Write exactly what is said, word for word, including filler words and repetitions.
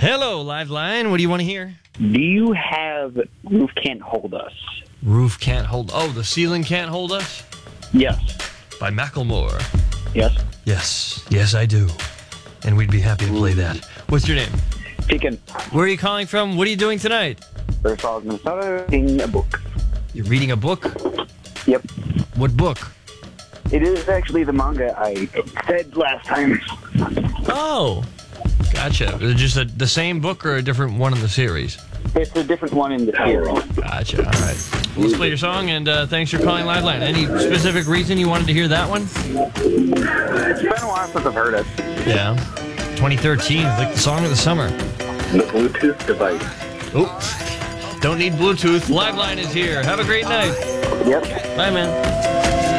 Hello, Liveline. What do you want to hear? Do you have Roof Can't Hold Us? Roof Can't Hold... Oh, The Ceiling Can't Hold Us? Yes. By Macklemore. Yes. Yes. Yes, I do. And we'd be happy to play that. What's your name? Chicken. Where are you calling from? What are you doing tonight? First of all, Minnesota, reading a book. You're reading a book? Yep. What book? It is actually the manga I said last time. Oh. Gotcha. Is it just a, the same book or a different one in the series? It's a different one in the series. Gotcha. All right. Well, let's play your song, and uh, thanks for calling Liveline. Any specific reason you wanted to hear that one? It's been a while since I've heard it. Yeah. twenty thirteen, like the song of the summer. The Bluetooth device. Oh, don't need Bluetooth. Liveline is here. Have a great night. Yep. Bye, man.